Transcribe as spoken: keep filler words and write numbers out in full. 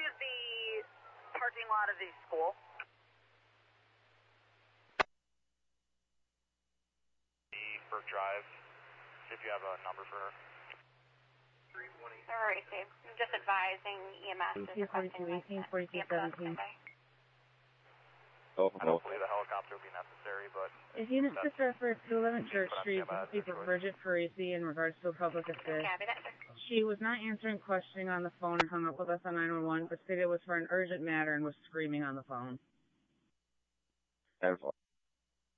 is the parking lot of the school? The Burke Drive. See if you have a number for her. three twenty. Alright, Steve. I'm just advising E M S is eighteen forty-two, eighteen forty-two, seventeen. Oh, I don't believe a helicopter will be necessary, but... If unit sister for two eleven Church Street, this would be for Bridget Parisi in regards to a public assist. She was not answering questioning on the phone and hung up with us on nine one one, but stated it was for an urgent matter and was screaming on the phone. ten four.